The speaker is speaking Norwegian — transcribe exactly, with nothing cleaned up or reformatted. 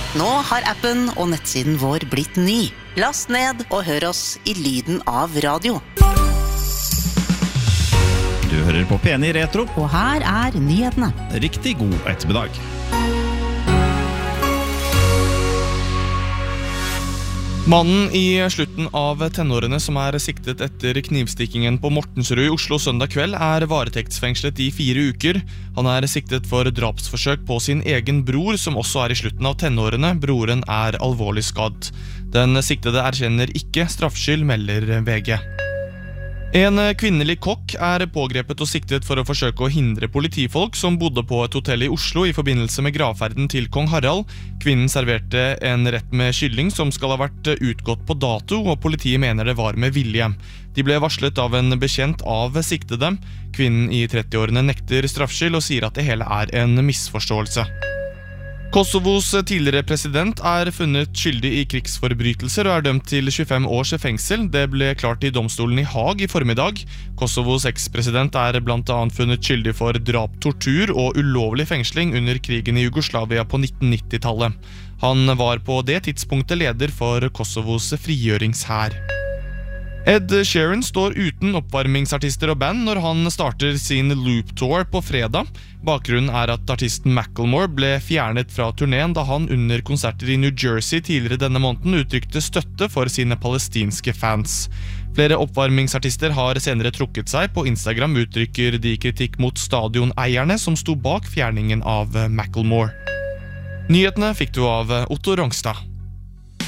Nå har appen og nettsiden vår blitt ny. Last ned og hør oss i lyden av radio. Du hører på P ni Retro. Og her er nyhetene. Riktig god ettermiddag. Mannen i slutten av tenårene som er siktet etter knivstikkingen på Mortensrud i Oslo søndag kveld er varetektsfengslet i fire uker. Han er siktet for drapsforsøk på sin egen bror, som også er i slutten av tenårene. Broren er alvorlig skadd. Den siktede erkjenner ikke straffskyld, melder V G. En kvinnelig kokk er pågrepet og siktet for å forsøke å hindre politifolk som bodde på et hotell i Oslo i forbindelse med gravferden til kong Harald. Kvinnen serverte en rett med kylling som skal ha vært utgått på dato, og politiet mener det var med vilje. De ble varslet av en bekjent av siktede. Kvinnen i trettiårene nekter straffskyld og sier at det hele er en misforståelse. Kosovos tidligere president er funnet skyldig i krigsforbrytelser og er dømt til tjuefem års fengsel. Det ble klart i domstolen i Haag i formiddag. Kosovos ekspresident er blant annet funnet skyldig for drap, tortur og ulovlig fengsling under krigen i Jugoslavia på nitten nittitallet. Han var på det tidspunktet leder for Kosovos frigjøringshær. Ed Sheeran står uten oppvarmingsartister og band når han starter sin Loop Tour på fredag. Bakgrunnen er at artisten Macklemore ble fjernet fra turneen da han under konserter i New Jersey tidligere denne måneden uttrykte støtte for sine palestinske fans. Flere oppvarmingsartister har senere trukket seg. På Instagram uttrykker de kritikk mot stadioneierne som sto bak fjerningen av Macklemore. Nyhetene fikk du av Otto Rongstad.